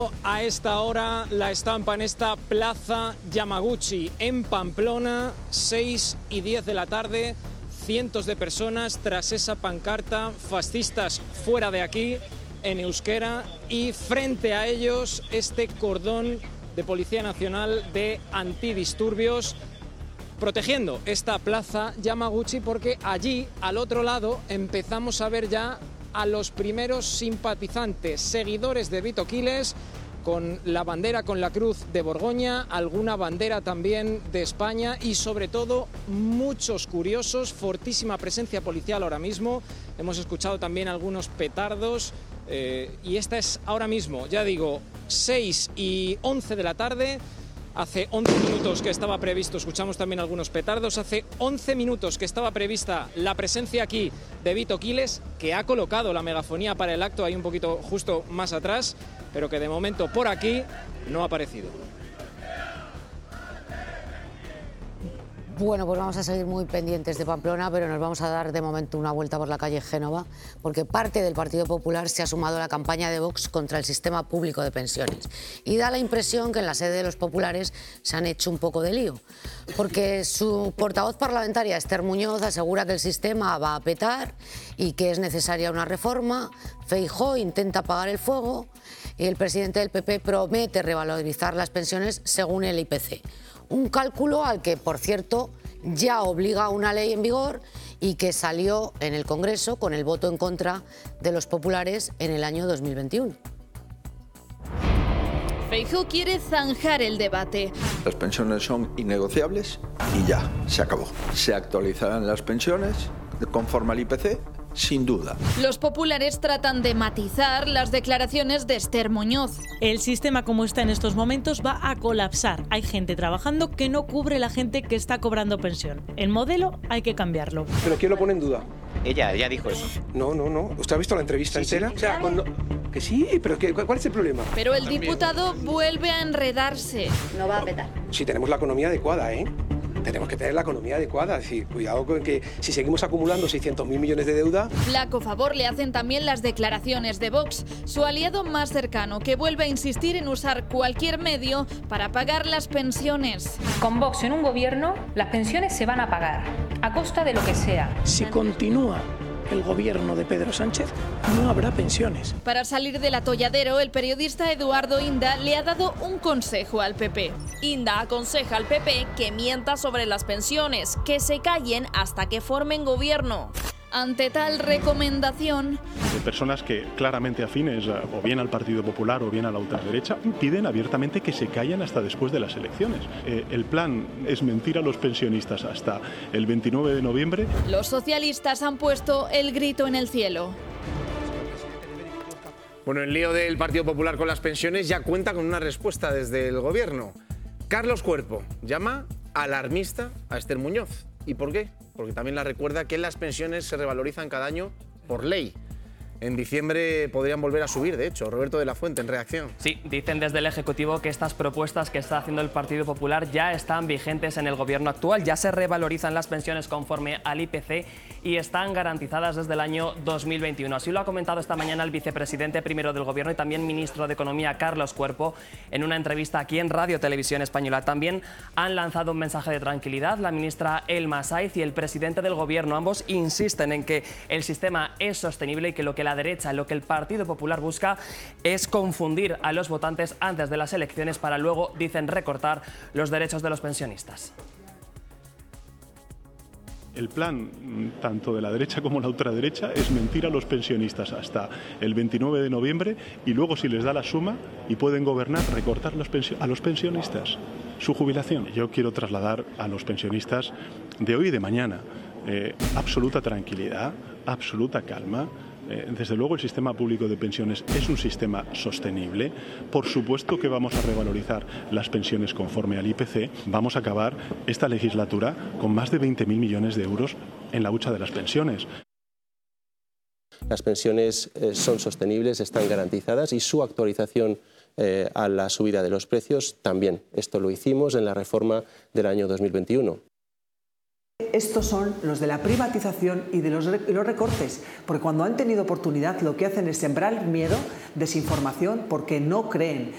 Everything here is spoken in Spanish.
A esta hora la estampa en esta plaza Yamaguchi en Pamplona, 6:10 de la tarde, cientos de personas tras esa pancarta, fascistas fuera de aquí, en euskera, y frente a ellos este cordón de Policía Nacional de antidisturbios protegiendo esta plaza Yamaguchi, porque allí al otro lado empezamos a ver ya a los primeros simpatizantes, seguidores de Vito Quiles, con la bandera, con la cruz de Borgoña, alguna bandera también de España y sobre todo muchos curiosos, fortísima presencia policial ahora mismo. Hemos escuchado también algunos petardos y esta es ahora mismo, ya digo, 6:11 de la tarde. Hace 11 minutos que estaba previsto, escuchamos también algunos petardos, hace 11 minutos que estaba prevista la presencia aquí de Vito Quiles, que ha colocado la megafonía para el acto ahí un poquito justo más atrás, pero que de momento por aquí no ha aparecido. Bueno, pues vamos a seguir muy pendientes de Pamplona, pero nos vamos a dar de momento una vuelta por la calle Génova, porque parte del Partido Popular se ha sumado a la campaña de Vox contra el sistema público de pensiones. Y da la impresión que en la sede de los populares se han hecho un poco de lío, porque su portavoz parlamentaria, Esther Muñoz, asegura que el sistema va a petar y que es necesaria una reforma. Feijóo intenta apagar el fuego y el presidente del PP promete revalorizar las pensiones según el IPC. Un cálculo al que, por cierto, ya obliga una ley en vigor y que salió en el Congreso con el voto en contra de los populares en el año 2021. Feijóo quiere zanjar el debate. Las pensiones son innegociables y ya, se acabó. Se actualizarán las pensiones conforme al IPC. Sin duda. Los populares tratan de matizar las declaraciones de Esther Muñoz. El sistema como está en estos momentos va a colapsar. Hay gente trabajando que no cubre la gente que está cobrando pensión. El modelo hay que cambiarlo. ¿Pero quién lo pone en duda? Ella dijo eso. No. ¿Usted ha visto la entrevista entera? Sí. O sea, que sí, pero ¿cuál es el problema? Pero el diputado vuelve a enredarse. No va a petar. Si tenemos la economía adecuada, ¿eh? Tenemos que tener la economía adecuada, es decir, cuidado con que si seguimos acumulando 600.000 millones de deuda... Flaco favor le hacen también las declaraciones de Vox, su aliado más cercano, que vuelve a insistir en usar cualquier medio para pagar las pensiones. Con Vox en un gobierno, las pensiones se van a pagar, a costa de lo que sea. Si continúa el gobierno de Pedro Sánchez, no habrá pensiones. Para salir del atolladero, el periodista Eduardo Inda le ha dado un consejo al PP. Inda aconseja al PP que mienta sobre las pensiones, que se callen hasta que formen gobierno. Ante tal recomendación, de personas que claramente afines o bien al Partido Popular o bien a la ultraderecha piden abiertamente que se callen hasta después de las elecciones. El plan es mentir a los pensionistas hasta el 29 de noviembre. Los socialistas han puesto el grito en el cielo. Bueno, el lío del Partido Popular con las pensiones ya cuenta con una respuesta desde el gobierno. Carlos Cuerpo llama alarmista a Esther Muñoz. ¿Y por qué? Porque también la recuerda que las pensiones se revalorizan cada año por ley. En diciembre podrían volver a subir, de hecho. Roberto de la Fuente, en reacción. Sí, dicen desde el Ejecutivo que estas propuestas que está haciendo el Partido Popular ya están vigentes en el gobierno actual. Ya se revalorizan las pensiones conforme al IPC y están garantizadas desde el año 2021. Así lo ha comentado esta mañana el vicepresidente primero del gobierno y también ministro de Economía, Carlos Cuerpo, en una entrevista aquí en Radio Televisión Española. También han lanzado un mensaje de tranquilidad la ministra Elma Saiz y el presidente del gobierno. Ambos insisten en que el sistema es sostenible y que lo que la derecha, lo que el Partido Popular busca es confundir a los votantes antes de las elecciones para luego, dicen, recortar los derechos de los pensionistas. El plan, tanto de la derecha como la ultraderecha, es mentir a los pensionistas hasta el 29 de noviembre y luego, si les da la suma y pueden gobernar, recortar a los pensionistas su jubilación. Yo quiero trasladar a los pensionistas de hoy y de mañana absoluta tranquilidad, absoluta calma. Desde luego el sistema público de pensiones es un sistema sostenible. Por supuesto que vamos a revalorizar las pensiones conforme al IPC. Vamos a acabar esta legislatura con más de 20.000 millones de euros en la hucha de las pensiones. Las pensiones son sostenibles, están garantizadas y su actualización a la subida de los precios también. Esto lo hicimos en la reforma del año 2021. Estos son los de la privatización y de los recortes, porque cuando han tenido oportunidad lo que hacen es sembrar miedo, desinformación, porque no creen